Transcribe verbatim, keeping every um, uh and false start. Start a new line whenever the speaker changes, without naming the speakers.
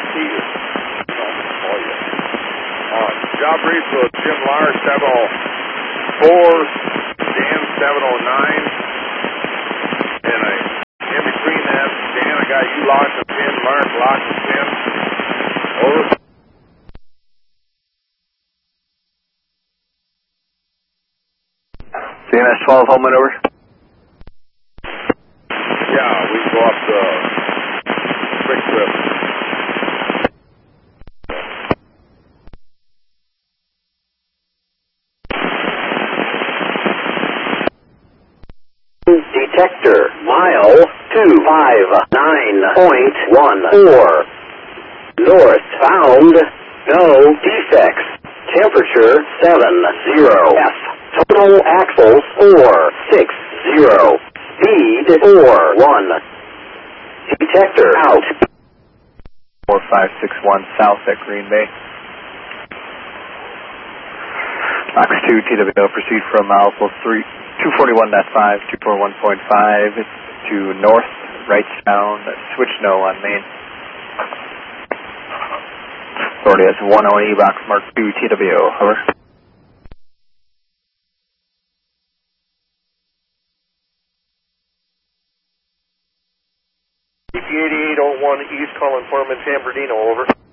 Peter. Oh, yeah. Uh, job brief with Jim Lars, seven oh four, Dan, seven oh nine. And I, in between that, Dan, I got you locked and pin, Mark locked and pin. Over.
C M S twelve, Holman, over.
Yeah, we can go up the quick trip.
Detector, mile two five nine point one four. Northbound, no defects. Temperature seven zero F. Total axles four six zero. Speed four one. Detector out. four five six one south at Green Bay. Fox two T W O, proceed from Alpha three. two forty-one point five, two forty-one point five to north, right down, switch no on main. Authority has one oh E, box mark two T W O, over.
E P eighty-eight oh one East, calling Foreman San Bernardino, over.